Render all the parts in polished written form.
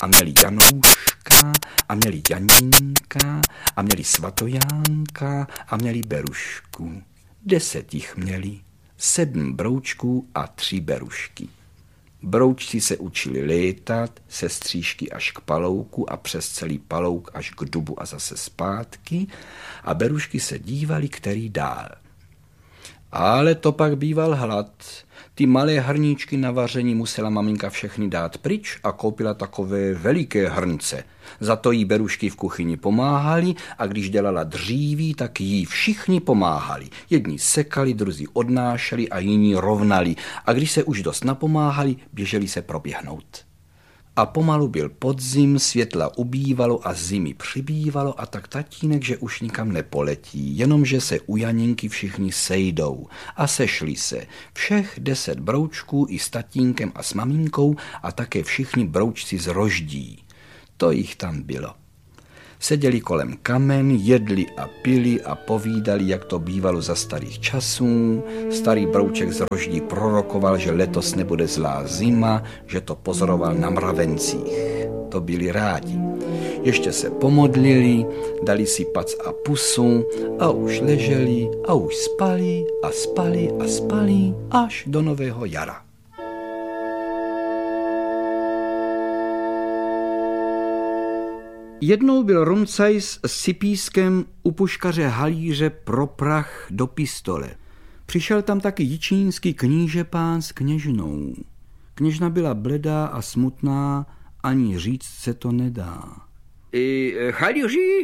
a měli Janouška a měli Janínka a měli Svatojánka a měli Berušku. 10 jich měli, 7 broučků a 3 berušky. Broučci se učili létat, se střížky až k palouku a přes celý palouk až k dubu a zase zpátky a berušky se dívali, který dál. Ale to pak býval hlad. Ty malé hrníčky na vaření musela maminka všechny dát pryč a koupila takové veliké hrnce. Za to jí berušky v kuchyni pomáhali a když dělala dříví, tak jí všichni pomáhali. Jedni sekali, druzí odnášeli a jiní rovnali. A když se už dost napomáhali, běželi se proběhnout. A pomalu byl podzim, světla ubývalo a zimy přibývalo a tak tatínek, že už nikam nepoletí, jenomže se u Janinky všichni sejdou. A sešli se všech 10 broučků i s tatínkem a s maminkou a také všichni broučci z Roždí. To jich tam bylo. Seděli kolem kamen, jedli a pili a povídali, jak to bývalo za starých časů. Starý brouček z Roždí prorokoval, že letos nebude zlá zima, že to pozoroval na mravencích. To byli rádi. Ještě se pomodlili, dali si pac a pusu a už leželi a už spali a spali a spali až do nového jara. Jednou byl Rumcajs s Cipískem u puškaře Halíře pro prach do pistole. Přišel tam taky jičínský knížepán s kněžnou. Kněžna byla bledá a smutná, ani říct se to nedá. Halíři,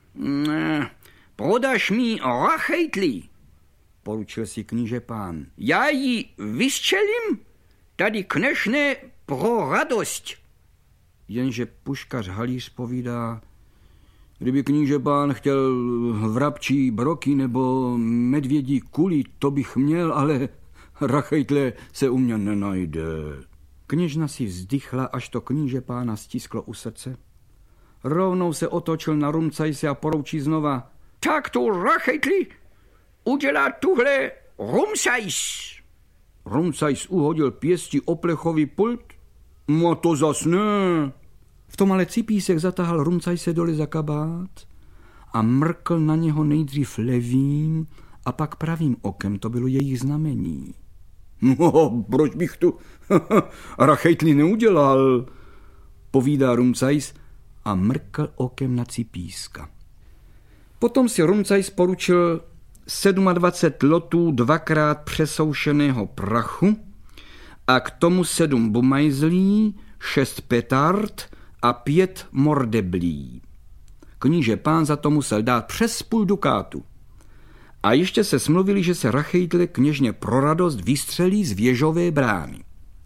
podáš mi rachejtli, poručil si knížepán. Já ji vystřelím, tady kněžne pro radost. Jenže puškař Halíř povídá, kdyby knížepán chtěl vrabčí broky nebo medvědí kuli, to bych měl, ale rachejtle se u mě nenajde. Kněžna si vzdychla, až to knížepána stisklo u srdce. Rovnou se otočil na Rumcajse a poroučí znova. Tak to rachejtli udělá tuhle Rumcajs. Rumcajs uhodil pěstí o plechový pult. No to zas ne. V tom ale Cipísek zatahal Rumcajse dole za kabát a mrkl na něho nejdřív levým a pak pravým okem, to bylo jejich znamení. No, proč bych tu rachejtli neudělal, povídá Rumcajs a mrkl okem na Cipíska. Potom si Rumcajs poručil 27 lotů 2krát přesoušeného prachu a k tomu 7 bumajzlí, 6 petard a 5 mordeblí. Kníže pán za to musel dát přes 0,5 dukátu. A ještě se smluvili, že se rachejtle kněžně pro radost vystřelí z věžové brány.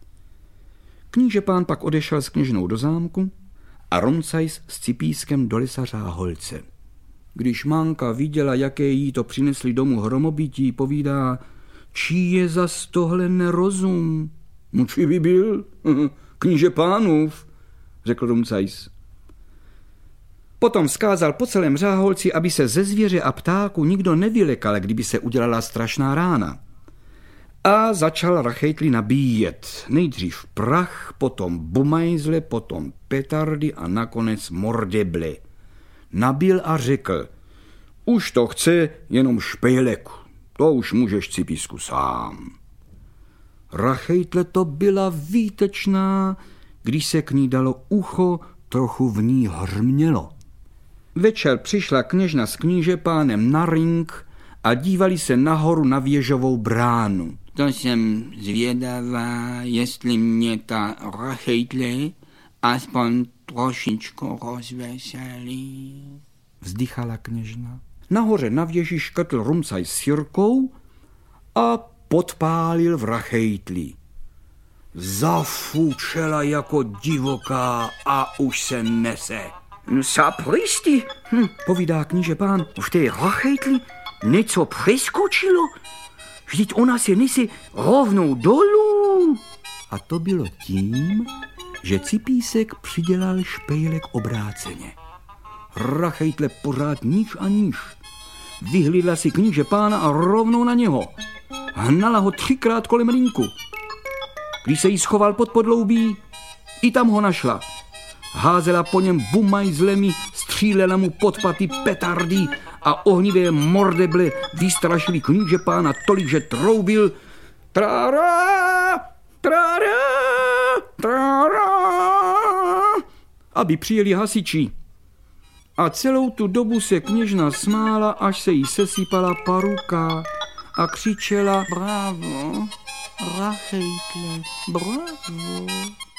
Kníže pán pak odešel s kněžnou do zámku a Rumcajs s Cipískem do lesa Řáholce. Když Manka viděla, jaké jí to přinesli domů hromobytí, povídá, čí je zas tohle nerozum? No či by byl? Kníže pánův, řekl Rumcajs. Potom vzkázal po celém Řáholci, aby se ze zvěře a ptáku nikdo nevylekal, kdyby se udělala strašná rána. A začal rachejtli nabíjet. Nejdřív prach, potom bumajzle, potom petardy a nakonec mordeble. Nabil a řekl, už to chce jenom špejlek, to už můžeš, Cipísku, sám. Rachejtle to byla výtečná, když se k ní dalo ucho, trochu v ní hrmělo. Večer přišla kněžna s knížepánem na ring a dívali se nahoru na věžovou bránu. To jsem zvědavá, jestli mě ta rachejtle aspoň trošičku rozveselí, vzdychala kněžna. Nahoře na věži škrtl Rumcajs s Jirkou a podpálil v rachejtli. Zafučela jako divoká a už se nese. Sapristi, povídá kníže pán, v té rachejtli něco přeskočilo, vždyť ona se nese rovnou dolů. A to bylo tím, že Cipísek přidělal špejlek obráceně. Rachejtle pořád níž a níž. Vyhlídla si kníže pána a rovnou na něho. Hnala ho 3krát kolem rynku. Když se jí schoval pod podloubí, i tam ho našla. házela po něm bumajzlemi, střílela mu pod paty petardy a ohnivé mordeble vystrašili kníže pána tolik, že troubil trára, trára, trára, aby přijeli hasiči. A celou tu dobu se kněžna smála, až se jí sesypala paruka a křičela bravo, Rachejtle, bravo.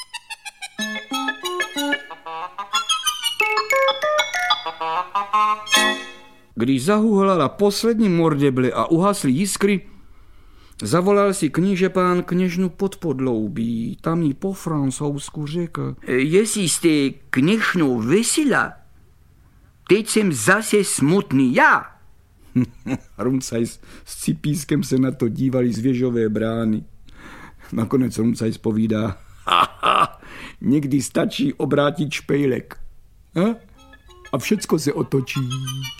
Když zahuhlala poslední mordeble a uhasly jiskry, zavolal si kníže pán kněžnu pod podloubí. Tam jí po francouzsku řekl: Jestli jste kněžnou vesela, teď jsem zase smutný já. Rumcajs s Cipískem se na to dívali z věžové brány. Nakonec Rumcajs povídá: někdy stačí obrátit špejlek. A všecko se otočí.